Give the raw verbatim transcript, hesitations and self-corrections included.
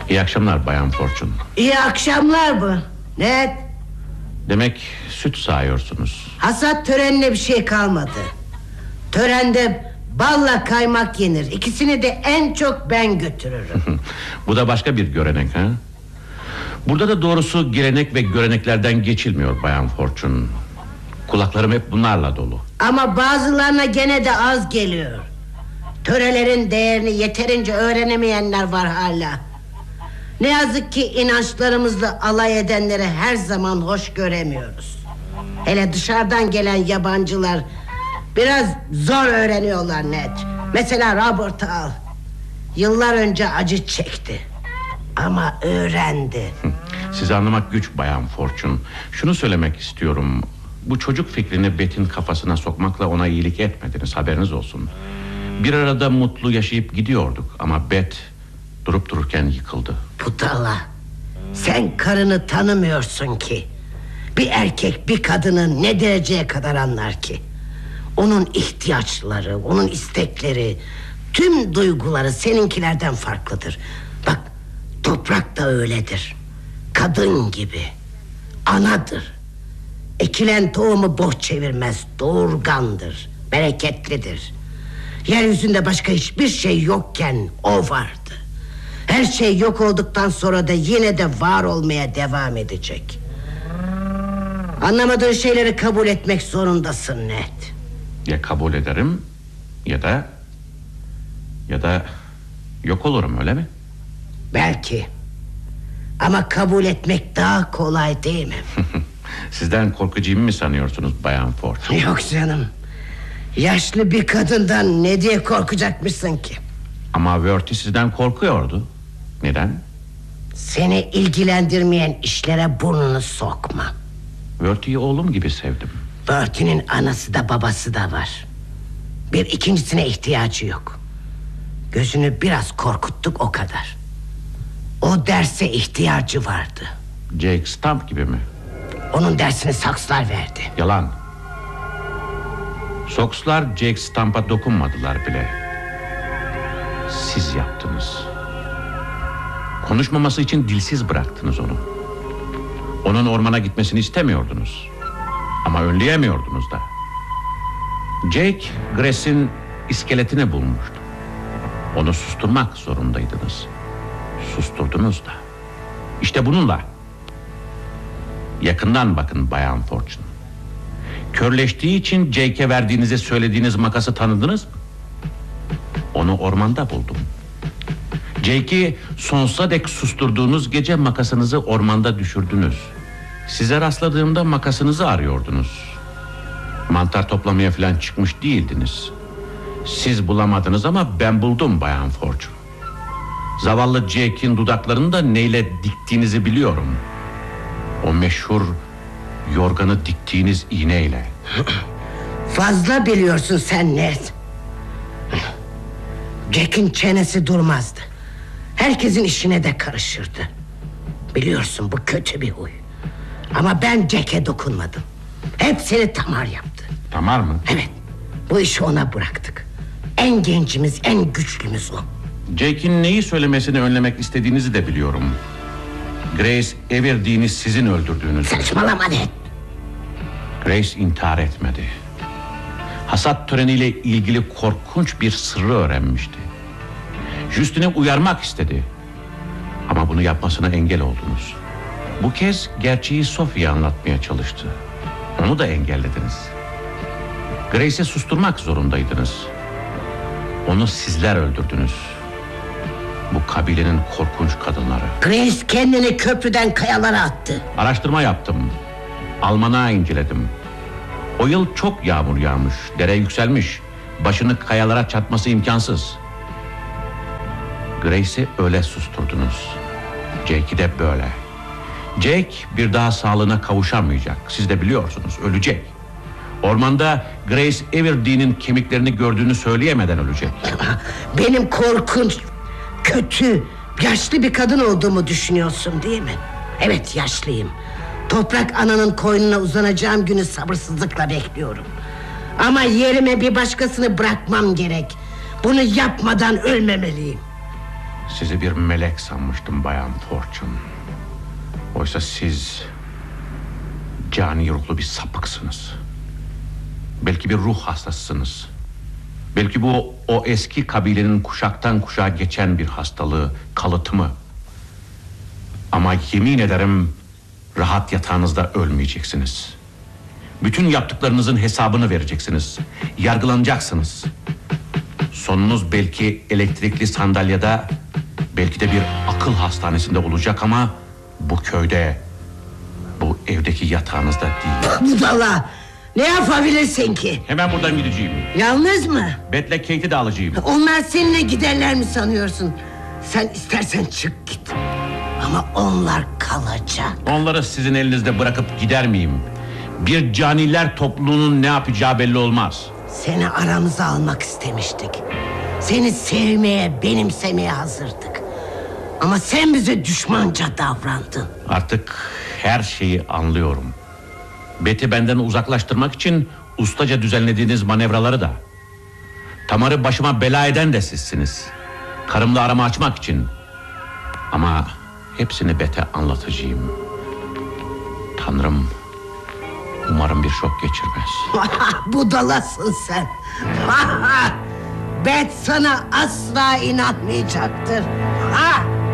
İyi akşamlar Bayan Fortune. İyi akşamlar mı? Ne? Demek süt sağıyorsunuz. Hasat törenine bir şey kalmadı. Törende balla kaymak yenir. İkisini de en çok ben götürürüm. Bu da başka bir görenek ha? Burada da doğrusu gelenek ve göreneklerden geçilmiyor Bayan Fortune. Kulaklarım hep bunlarla dolu. Ama bazılarına gene de az geliyor. Törelerin değerini yeterince öğrenemeyenler var hala. Ne yazık ki inançlarımızla alay edenleri her zaman hoş göremiyoruz. Hele dışarıdan gelen yabancılar biraz zor öğreniyorlar Ned. Mesela Robert'ı al. Yıllar önce acı çekti ama öğrendi. Sizi anlamak güç Bayan Fortune. Şunu söylemek istiyorum. Bu çocuk fikrini Beth'in kafasına sokmakla ona iyilik etmediniz, haberiniz olsun. Bir arada mutlu yaşayıp gidiyorduk ama Beth durup dururken yıkıldı. Budala, sen karını tanımıyorsun ki. Bir erkek bir kadını ne dereceye kadar anlar ki? Onun ihtiyaçları, onun istekleri, tüm duyguları seninkilerden farklıdır. Bak, toprak da öyledir. Kadın gibi, anadır. Ekilen tohumu boş çevirmez, doğurgandır, bereketlidir. Yeryüzünde başka hiçbir şey yokken o vardı. Her şey yok olduktan sonra da yine de var olmaya devam edecek. Anlamadığın şeyleri kabul etmek zorundasın Ned. Ya kabul ederim ya da ya da yok olurum, öyle mi? Belki. Ama kabul etmek daha kolay değil mi? Sizden korkacağımı mı sanıyorsunuz Bayan Fortune? Yok canım. Yaşlı bir kadından ne diye korkacakmışsın ki? Ama Verty sizden korkuyordu. Neden? Seni ilgilendirmeyen işlere burnunu sokma. Verty'yi oğlum gibi sevdim. Verty'nin anası da babası da var. Bir ikincisine ihtiyacı yok. Gözünü biraz korkuttuk, o kadar. O derse ihtiyacı vardı. Jake Stump gibi mi? Onun dersini Sox'lar verdi. Yalan. Sox'lar Jake Stump'a dokunmadılar bile. Siz yaptınız. Konuşmaması için dilsiz bıraktınız onu. Onun ormana gitmesini istemiyordunuz. Ama önleyemiyordunuz da. Jake, Grace'in iskeletini bulmuştu. Onu susturmak zorundaydınız. Susturdunuz da. İşte bununla. Yakından bakın Bayan Fortune. Körleştiği için Jake'e verdiğinize söylediğiniz makası tanıdınız mı? Onu ormanda buldum. Jake'i sonsuza dek susturduğunuz gece makasınızı ormanda düşürdünüz. Size rastladığımda makasınızı arıyordunuz. Mantar toplamaya falan çıkmış değildiniz. Siz bulamadınız ama ben buldum Bayan Fortune. Zavallı Jake'in dudaklarını da neyle diktiğinizi biliyorum. O meşhur yorganı diktiğiniz iğneyle. Fazla biliyorsun sen Ned. Jack'in çenesi durmazdı. Herkesin işine de karışırdı. Biliyorsun, bu kötü bir huy. Ama ben Jack'e dokunmadım. Hepsini Tamar yaptı. Tamar mı? Evet, bu işi ona bıraktık. En gencimiz, en güçlümüz o. Jake'in neyi söylemesini önlemek istediğinizi de biliyorum. Grace Everdeen'i sizin öldürdüğünüzü. Saçmalama Ned. Grace intihar etmedi. Hasat töreniyle ilgili korkunç bir sırrı öğrenmişti. Justin'i uyarmak istedi. Ama bunu yapmasına engel oldunuz. Bu kez gerçeği Sophie'ye anlatmaya çalıştı. Onu da engellediniz. Grace'i susturmak zorundaydınız. Onu sizler öldürdünüz. Bu kabilenin korkunç kadınları. Grace kendini köprüden kayalara attı. Araştırma yaptım. Almanağı inceledim. O yıl çok yağmur yağmış, dere yükselmiş. Başını kayalara çarpması imkansız. Grace'i öyle susturdunuz. Jake'i de böyle. Jake bir daha sağlığına kavuşamayacak. Siz de biliyorsunuz, ölecek. Ormanda Grace Everdeen'in kemiklerini gördüğünü söyleyemeden ölecek. Benim korkunç, kötü, yaşlı bir kadın olduğumu düşünüyorsun değil mi? Evet, yaşlıyım. Toprak ananın koynuna uzanacağım günü sabırsızlıkla bekliyorum. Ama yerime bir başkasını bırakmam gerek. Bunu yapmadan ölmemeliyim. Sizi bir melek sanmıştım Bayan Fortune. Oysa siz cani ruhlu bir sapıksınız. Belki bir ruh hastasısınız. Belki bu o eski kabilenin kuşaktan kuşağa geçen bir hastalığı, kalıtımı. Ama yemin ederim rahat yatağınızda ölmeyeceksiniz. Bütün yaptıklarınızın hesabını vereceksiniz. Yargılanacaksınız. Sonunuz belki elektrikli sandalyede, belki de bir akıl hastanesinde olacak ama bu köyde, bu evdeki yatağınızda değil. Budala, ne yapabilirsin ki? Hemen buradan gideceğim. Yalnız mı? Beth'le Kate'i de alacağım. Onlar seninle giderler mi sanıyorsun? Sen istersen çık git. Ama onlar kalacak. Onları sizin elinizde bırakıp gider miyim? Bir caniler topluluğunun ne yapacağı belli olmaz. Seni aramıza almak istemiştik. Seni sevmeye, benimsemeye hazırdık. Ama sen bize düşmanca davrandın. Artık her şeyi anlıyorum. Beth'i benden uzaklaştırmak için ustaca düzenlediğiniz manevraları da. Tamar'ı başıma bela eden de sizsiniz. Karımla aramı açmak için. Ama hepsini Beth'e anlatacağım. Tanrım umarım bir şok geçirmez. Budalasın sen. Bet sana asla inanmayacaktır. Ha!